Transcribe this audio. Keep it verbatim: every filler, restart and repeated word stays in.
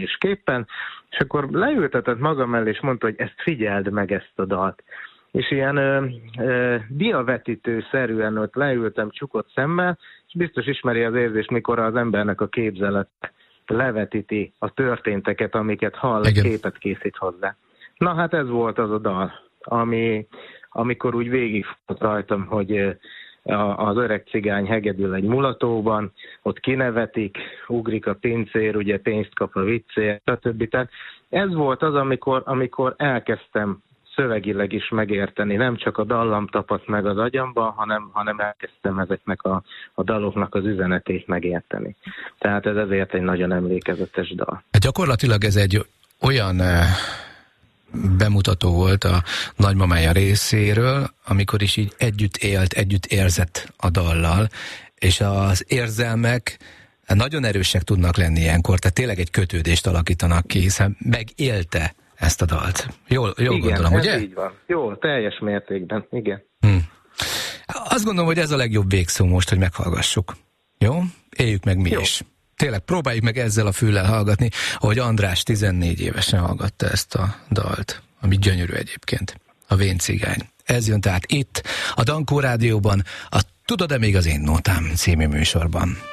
képpen, és akkor leültetett magam mellé, és mondta, hogy ezt figyeld meg, ezt a dalt. És ilyen ö, ö, diavetítő-szerűen ott leültem csukott szemmel, és biztos ismeri az érzést, mikor az embernek a képzelet levetíti a történteket, amiket hall, egy képet készít hozzá. Na hát ez volt az a dal, ami, amikor úgy végigfut rajtam, hogy az öreg cigány hegedül egy mulatóban, ott kinevetik, ugrik a pincér, ugye pénzt kap a viccér, stb. Tehát ez volt az, amikor, amikor elkezdtem szövegileg is megérteni, nem csak a dallam tapadt meg az agyamban, hanem, hanem elkezdtem ezeknek a, a daloknak az üzenetét megérteni. Tehát ez ezért egy nagyon emlékezetes dal. Hát gyakorlatilag ez egy olyan bemutató volt a nagymamája részéről, amikor is így együtt élt, együtt érzett a dallal, és az érzelmek nagyon erősek tudnak lenni ilyenkor, tehát tényleg egy kötődést alakítanak ki, hiszen megélte ezt a dalt. Jól, jól igen, gondolom, ugye? Így van. Jó, teljes mértékben, igen. Hm. Azt gondolom, hogy ez a legjobb végszó most, hogy meghallgassuk. Jó? Éljük meg mi Jó. is. Tényleg próbáljuk meg ezzel a füllel hallgatni, ahogy András tizennégy évesen hallgatta ezt a dalt, ami gyönyörű egyébként, a Vén cigány. Ez jön tehát itt, a Dankó Rádióban, a Tudod-e még az én nótám című műsorban.